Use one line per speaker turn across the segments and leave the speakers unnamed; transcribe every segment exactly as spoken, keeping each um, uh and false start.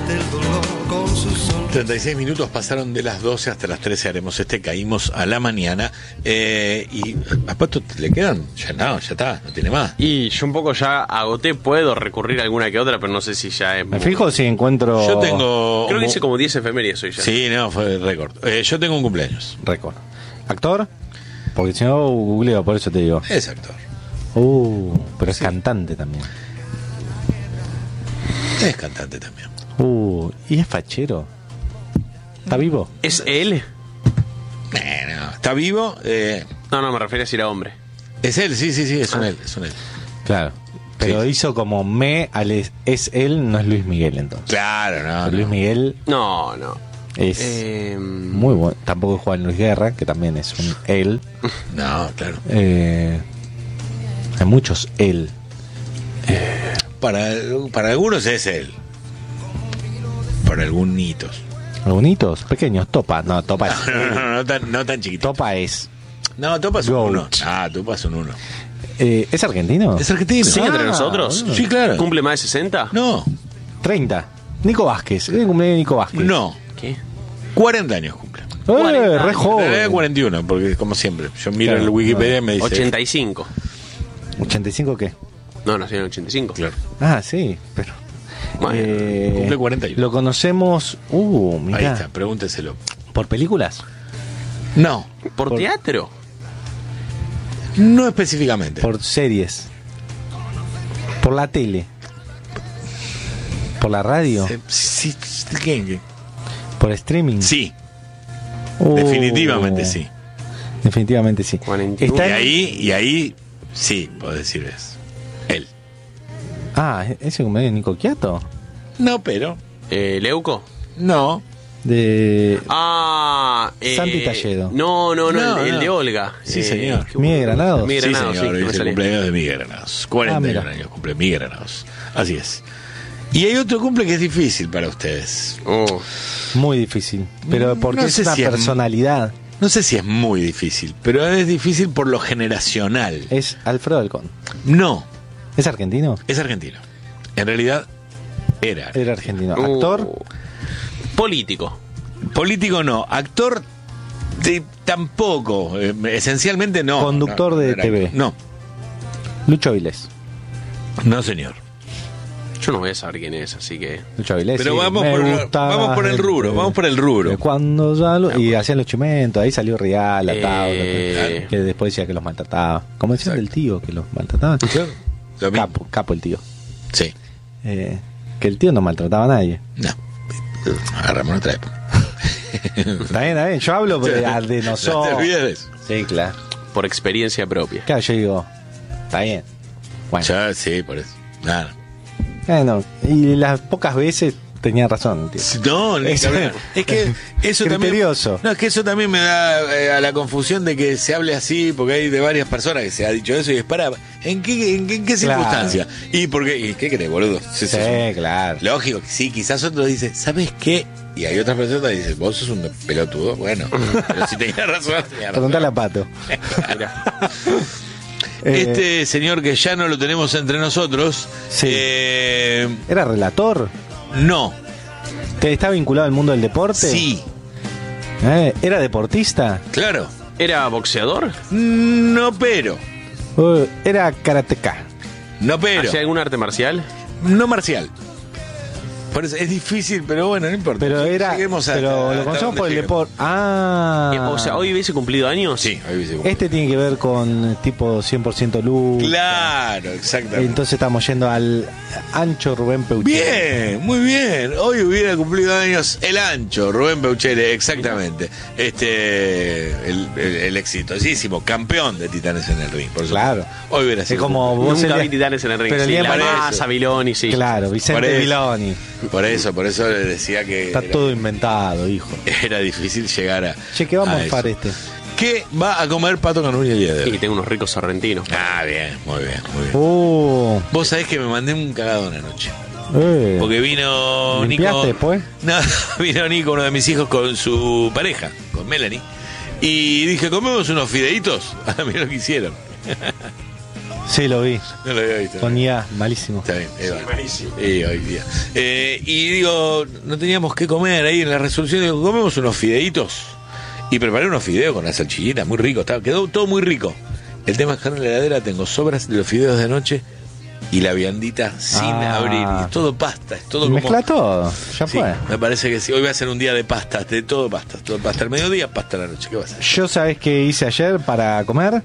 treinta y seis minutos pasaron de las doce hasta las trece, haremos este, caímos a la mañana. Eh, y a Pato le quedan, ya no, ya está, no tiene más.
Y yo un poco ya agoté, puedo recurrir a alguna que otra, pero no sé si ya es...
Me fijo si encuentro...
Yo tengo...
Creo que hice como diez efemérides hoy ya.
Sí, no, fue récord. Eh, yo tengo un cumpleaños.
Récord. ¿Actor? Porque si no googleo, por eso te digo.
Es actor.
Uh, pero es
Sí.
cantante también.
Es cantante también.
Uh, y es fachero. ¿Está vivo?
¿Es él?
Bueno, está vivo. Eh,
No, no, me refería a si era hombre.
es él, sí, sí, sí, es un él, es un él.
Claro. Pero
Sí.
hizo como me al es, es él, no es Luis Miguel entonces.
Claro, no.
Pero Luis
no.
Miguel
No, no.
es
Eh,
muy bueno. Tampoco es Juan Luis Guerra, que también es un él.
No, claro.
Eh, hay muchos él.
Para, para algunos es él. Para algunos hitos.
Algunitos, pequeños, Topa. No, Topa es.
No, no, no, no tan, no tan chiquito.
Topa es.
No, Topa es un
Goat.
uno. Ah, Topa es un uno.
Eh, ¿Es argentino?
¿Es argentino?
¿Sigue entre
Ah,
nosotros?
bueno.
Sí, claro.
¿Cumple más de sesenta?
No,
treinta. Nico Vázquez. Es el cumpleaños de Nico Vázquez.
no.
¿Qué?
cuarenta años cumple.
Eh,
cuarenta.
re
En realidad
joven.
cuarenta y uno, porque como siempre, yo miro
Claro,
el Wikipedia y me dice...
ochenta y cinco.
¿ochenta y cinco qué?
No, nació en el ochenta y cinco.
Claro.
Ah, sí, pero.
Bueno,
eh,
cumple cuarenta y uno.
Lo conocemos. Uh, mirá.
Ahí está, pregúnteselo.
¿Por películas?
No,
¿Por,
por-
teatro?
no específicamente.
¿Por series? ¿Por la tele? ¿Por la radio?
Eh, Sí, sí, ¿qué?
¿Por streaming?
Sí,
Uh,
definitivamente sí.
Definitivamente sí.
cuarenta y uno.
Está
Y
en-
ahí, y ahí, sí, puedo decir es él.
Ah, ¿ese cumpleaños de Nico Quiato?
No, pero,
Eh, ¿Leuco?
no.
De.
Ah, eh,
Santi Talledo.
No, no, no,
No,
el, el
no.
de Olga.
Sí,
Eh,
señor.
qué
Miguel
bueno.
Granados.
Miguel
Sí,
Granados,
señor,
sí,
hoy
que me
es el
salía.
cumpleaños de Miguel Granados. cuarenta y uno
Ah, mira.
años cumple Miguel Granados. Así es. Y hay otro cumple que es difícil para ustedes.
Oh,
Muy difícil. Pero porque
No
es
sé
una
si es-
personalidad.
No sé si es muy difícil, pero es difícil por lo generacional.
Es Alfredo Alcón.
No,
¿Es argentino?
es argentino. En realidad, era.
Era argentino.
uh.
¿Actor?
Político.
Político no, actor de- tampoco, eh, esencialmente no.
Conductor
No,
de
era-
T V.
No,
Lucho Avilés.
no señor.
Yo no voy a saber quién es, así que...
Lucho Avilés.
Pero
sí,
vamos
me
por,
gusta
vamos por el
más
rubro,
de-
vamos por el rubro.
de Cuando ya lo- y hacían los chimentos, ahí salió Real, la
Eh,
tabla, que, que después decía que los maltrataba. Como decían del tío, que los maltrataba.
Claro, lo mismo.
Capo, capo el tío.
Sí,
Eh, que el tío no maltrataba a nadie.
no. Agarramos otra época.
Está bien, está bien. Yo hablo de, de
No te
nosotros.
olvides de eso.
Sí, claro.
Por experiencia propia.
Claro, yo digo, está bien. Bueno,
Ya, sí, por eso. Nada.
bueno, y las pocas veces tenía razón, tío.
No, ni
Es-
que hablar. Es que eso también.
Criterioso.
No, es que eso también me da eh, a la confusión de que se hable así, porque hay de varias personas que se ha dicho eso y es para. ¿En qué, en qué, en qué
Claro.
circunstancia? ¿Y por qué? ¿Y qué crees, boludo? Sí,
Sí,
sí, sí.
claro.
Lógico que sí, quizás otros dicen, ¿sabes qué? Y hay otras personas que dicen, vos sos un pelotudo. Bueno, pero si tenías razón, tenías razón.
Preguntale a Pato.
Mirá.
Eh,
Este señor que ya no lo tenemos entre nosotros,
Sí.
eh,
¿Era relator?
no,
¿Te ¿Está vinculado al mundo del deporte?
sí,
Eh, ¿Era deportista?
claro,
¿Era boxeador?
no pero,
Uh, ¿Era karateka?
no pero,
¿Hacía algún arte marcial?
no marcial. Por eso es difícil, pero bueno, no importa.
Pero era.
Lleguemos a-
pero
hasta
lo conocemos
donde
por el
lleguemos.
deporte. Ah.
Eh, O sea, ¿hoy hubiese cumplido años?
Sí, hoy hubiese-
Este tiene que ver con tipo cien por ciento luz.
Claro, exactamente.
Entonces estamos yendo al ancho Rubén Peuchero.
Bien, muy bien. Hoy hubiera cumplido años el ancho, Rubén Peuchele, exactamente. Este, el, el, el exitosísimo campeón de Titanes en el Ring, por supuesto.
Claro.
Hoy hubiera
Es
sido.
como vos
Nunca
el
vi
día-
Titanes en el ring.
Pero el
Sí,
día
la
para
masa,
eso.
Viloni, sí.
Claro,
Por
Vicente
eso.
Viloni.
Por eso, por eso le decía que
Está
era,
todo inventado, hijo.
era difícil llegar a.
Che, ¿qué vamos
a
a
eso.
para este?
¿Qué va a comer Pato Canuria el día de
Y
hoy?
tengo unos ricos sorrentinos.
Ah, bien, muy bien, muy bien.
Uh,
Vos sabés que me mandé un cagadón anoche.
eh.
Porque vino
¿Limpiaste
Nico.
después?
No, vino Nico, uno de mis hijos, con su pareja, con Melanie. Y dije, ¿comemos unos fideitos? A mí lo que hicieron.
Sí, lo vi.
No lo había visto.
Con I A, malísimo.
Está bien, eh,
Sí,
vale.
buenísimo.
Y hoy día. Eh, y digo, no teníamos que comer ahí en la resolución. Digo, comemos unos fideitos. Y preparé unos fideos con la salchichita, muy rico. Estaba, quedó todo muy rico. El tema es que en la heladera tengo sobras de los fideos de anoche y la viandita sin
Ah.
abrir. Y es todo pasta, es todo como.
Mezcla todo, ya
Sí,
fue.
me parece que sí. Hoy va a ser un día de pastas, de todo pastas. Todo pasta al mediodía, pasta a la noche. ¿Qué va a ser?
Yo, ¿sabes qué hice ayer para comer?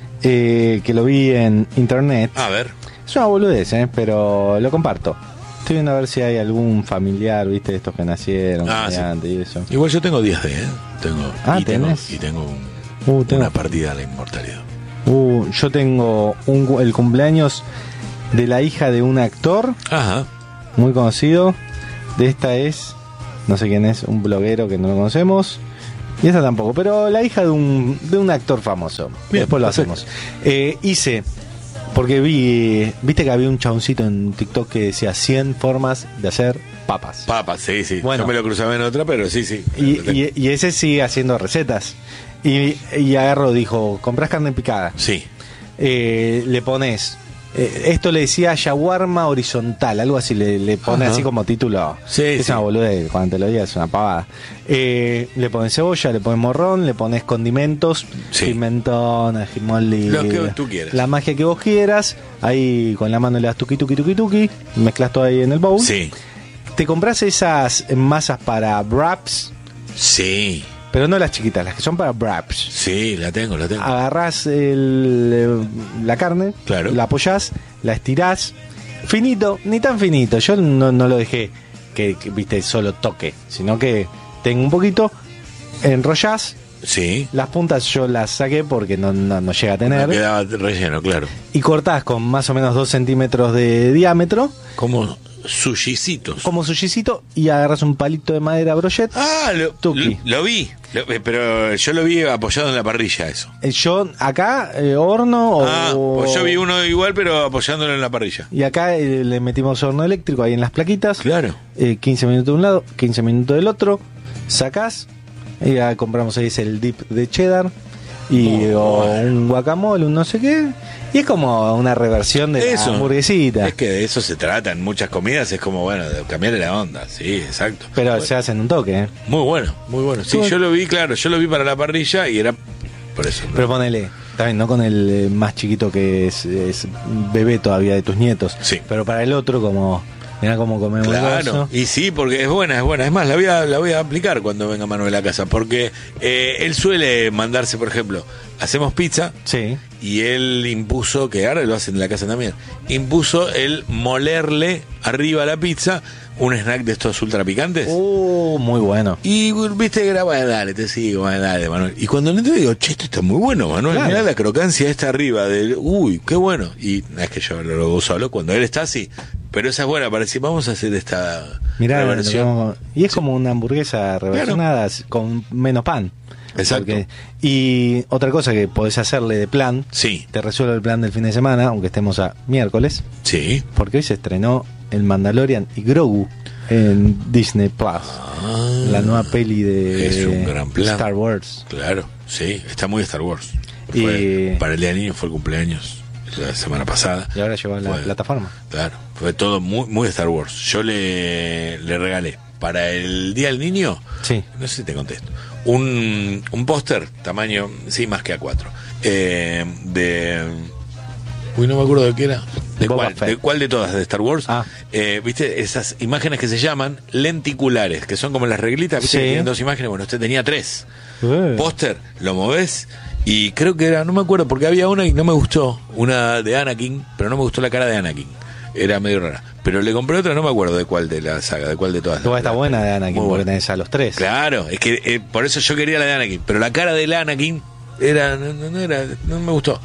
Eh, que lo vi en internet.
A ver.
Es una boludez, ¿eh? Pero lo comparto. Estoy viendo a ver si hay algún familiar, ¿viste? De estos que nacieron,
Ah, sí.
mediante y eso.
Igual yo tengo días de, ¿eh? Tengo,
Ah,
y tengo,
¿tenés?
y tengo un-
Uh, tengo-
una partida a la inmortalidad.
Uh, yo tengo un, cu- el cumpleaños de la hija de un actor
Ajá.
muy conocido. De esta es, no sé quién es, un bloguero que no lo conocemos. Y esta tampoco, pero la hija de un, de un actor famoso.
Bien,
Después lo
perfecto.
hacemos. Eh, hice, porque vi, viste que había un chaboncito en TikTok que decía cien formas de hacer papas.
Papas, sí, sí.
Bueno.
Yo me lo cruzaba en otra, pero sí, sí.
Y, y- y ese sigue haciendo recetas. Y, y agarró, dijo, compras carne picada.
Sí.
Eh, le pones, eh, esto le decía shawarma horizontal, algo así, le, le pone
Ajá.
así como título.
Sí,
es
sí.
una boludez, cuando te lo digas es una pavada. Eh, le pones cebolla, le pones morrón, le pones condimentos,
Sí.
pimentón, ajimoli,
Lo que tú quieras.
la magia que vos quieras. Ahí con la mano le das tuqui tuqui tuqui tuqui, mezclas todo ahí en el bowl.
Sí.
Te compras esas masas para wraps,
Sí.
pero no las chiquitas, las que son para wraps.
Sí, la tengo, la tengo.
Agarrás el, eh, la carne,
Claro.
la apoyás, la estirás, finito, ni tan finito. Yo no, no lo dejé que, que, viste, solo toque, sino que tengo un poquito, enrollás,
Sí.
las puntas yo las saqué porque no, no, no llega a tener,
Me quedaba relleno, claro.
y cortás con más o menos dos centímetros de diámetro,
Como sushicitos.
como sushicito, y agarras un palito de madera brochet.
Ah, lo,
Tuki.
lo, lo vi. Lo- eh, pero yo lo vi apoyado en la parrilla, eso.
Eh, Yo acá, eh, horno o...
Ah, pues yo vi uno igual, pero apoyándolo en la parrilla.
Y acá eh, le metimos horno eléctrico ahí en las plaquitas.
Claro.
eh, quince minutos de un lado, quince minutos del otro, sacás, y ya compramos ahí el dip de cheddar y
Oh,
o
bueno.
un guacamole, un no sé qué, y es como una reversión de
Eso.
la hamburguesita,
Es que de eso se trata. En muchas comidas es como, bueno, de cambiarle la onda. Sí, exacto.
pero
Bueno,
se hacen un toque, ¿eh?
muy bueno, muy bueno. Sí,
Bueno.
yo lo vi, claro, yo lo vi para la parrilla y era por eso.
Pero ponele, también no con el eh, más chiquito que es, es bebé todavía de tus nietos,
Sí.
pero para el otro como, mirá cómo comemos
Claro,
eso.
y sí, porque es buena, es buena. Es más, la voy a, la voy a aplicar cuando venga Manuel a casa, porque eh, él suele mandarse, por ejemplo, hacemos pizza
Sí.
y él impuso, que ahora lo hacen en la casa también, impuso el molerle arriba a la pizza un snack de estos ultra picantes.
Uh, muy bueno.
Y viste, era, bueno, dale, te sigo, bueno, dale, Manuel. Y cuando le entro digo, che, esto está muy bueno, Manuel.
Claro.
Mirá la crocancia esta arriba del, uy, qué bueno. Y no es que yo lo hago solo, cuando él está así. Pero esa es buena para decir, vamos a hacer esta
Mirá,
reversión.
lo que- y es como una hamburguesa reversionada con menos pan.
Exacto.
Porque- y otra cosa que podés hacerle de plan,
Sí,
te resuelve el plan del fin de semana, aunque estemos a miércoles,
sí.
porque hoy se estrenó el Mandalorian y Grogu en Disney Plus,
Ah,
la nueva peli de
es un gran plan.
Star Wars.
Claro, sí, está muy Star Wars.
Y-
Fue- Para el día del niño fue el cumpleaños la semana pasada.
Y ahora lleva la
Fue-
plataforma.
Claro, fue todo muy, muy Star Wars. Yo le, le regalé para el Día del Niño,
Sí.
no sé si te contesto, un, un póster, tamaño, sí, más que A cuatro, eh, de... Uy, no me acuerdo de qué era. ¿De
Boba
cuál?
Fett.
¿De cuál de todas? ¿De Star Wars?
Ah.
Eh, ¿Viste? Esas imágenes que se llaman lenticulares, que son como las reglitas, ¿viste?
Sí.
Que tienen dos imágenes. Bueno, usted tenía tres.
Eh.
Póster, lo movés y creo que era, no me acuerdo, porque había una y no me gustó, una de Anakin, pero no me gustó la cara de Anakin. Era medio rara. Pero le compré otra, no me acuerdo de cuál de la saga, de cuál de todas.
Igual está
las-
buena de Anakin,
Muy
porque
buena.
tenés a los tres.
Claro, es que eh, por eso yo quería la de Anakin, pero la cara del Anakin era, no, no- no era, no me gustó.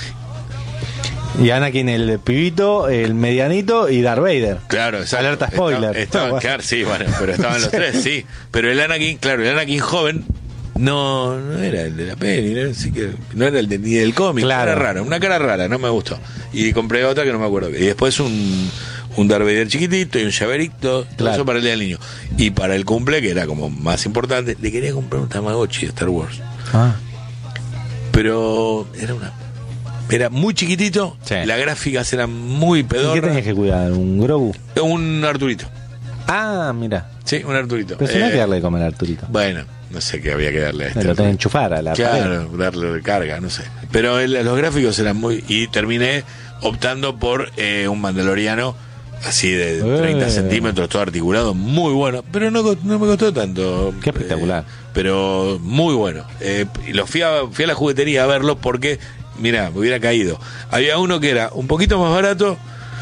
Y Anakin el pibito, el medianito y Darth Vader.
Claro, exacto.
Alerta spoiler.
Estaba, estaba-
Bueno.
claro, sí, bueno, pero estaban los tres, sí. Pero el Anakin, claro, el Anakin joven no, no era el de la peli, no, sí que, no era el de, ni del cómic,
Claro.
era raro, una cara rara, no me gustó. Y compré otra que no me acuerdo. Y después un, un Darth Vader chiquitito y un llaverito, todo
Claro.
eso para el día del niño. Y para el cumple, que era como más importante, le quería comprar un Tamagotchi de Star Wars.
Ah.
Pero era una Era muy chiquitito,
Sí.
las gráficas eran muy
¿Y qué
pedorras.
tenías que cuidar? ¿Un Grogu?
Un Arturito.
Ah, mira.
Sí, un Arturito.
Pero si no hay
Eh,
que darle de comer a Arturito.
Bueno, no sé qué había que darle a este.
Me lo tengo que enchufar a la pared.
Claro, darle de carga, no sé. Pero el- los gráficos eran muy... Y terminé optando por eh, un mandaloriano así de treinta
Eh.
centímetros, todo articulado, muy bueno. Pero no, co- no me costó tanto.
Qué espectacular.
Eh, pero muy bueno. Eh, y lo fui a, fui a la juguetería a verlo porque, mira, me hubiera caído. Había uno que era un poquito más barato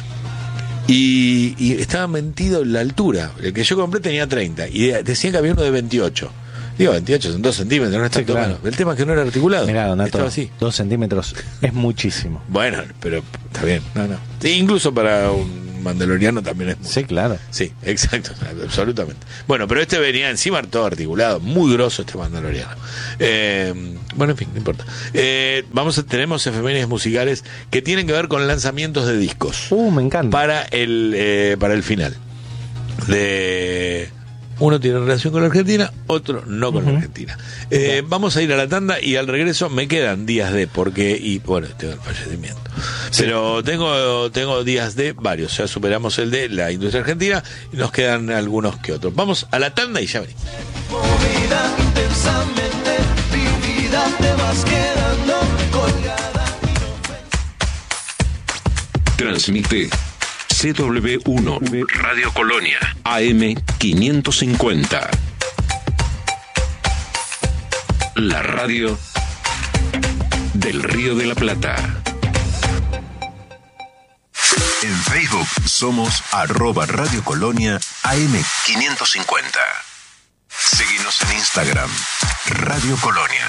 y, y estaba mentido en la altura. El que yo compré tenía treinta y decían que había uno de veintiocho. Digo, veintiocho son dos centímetros, no es
Sí,
tanto
claro.
menos. El tema es que no era articulado.
Mirá, Donato,
Estaba así.
dos centímetros es muchísimo.
Bueno, pero está bien. No, no. Sí, incluso para un mandaloriano también es mucho.
Sí, claro.
Sí, exacto, absolutamente. Bueno, pero este venía encima todo articulado, muy grosso este mandaloriano. Eh, bueno, en fin, no importa. Eh, vamos a, tenemos efemérides musicales que tienen que ver con lanzamientos de discos
Uh, me encanta.
para el eh, para el final. De uno tiene relación con la Argentina, otro no con la Argentina. Eh, vamos a ir a la tanda y al regreso me quedan días de, porque, y bueno, tengo el fallecimiento. Pero tengo, tengo días de varios, ya superamos el de la industria argentina y nos quedan algunos que otros. Vamos a la tanda y ya venimos.
Movida intensamente, vivida, te vas quedando colgada.
Transmite C W uno Radio Colonia A M quinientos cincuenta. La radio del Río de la Plata.
En Facebook somos arroba Radio Colonia A M quinientos cincuenta. Seguinos en Instagram, Radio Colonia.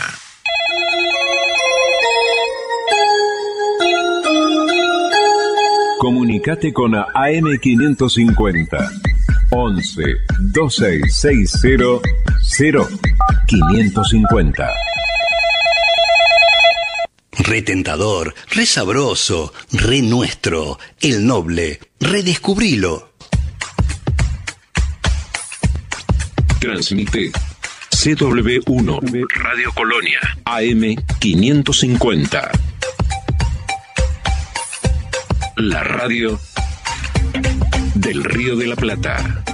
Comunicate con A M quinientos cincuenta. once veintiséis sesenta cero quinientos cincuenta.
Re tentador, re sabroso, re nuestro, el noble, redescubrilo.
Transmite C W uno Radio Colonia A M quinientos cincuenta. La radio del Río de la Plata.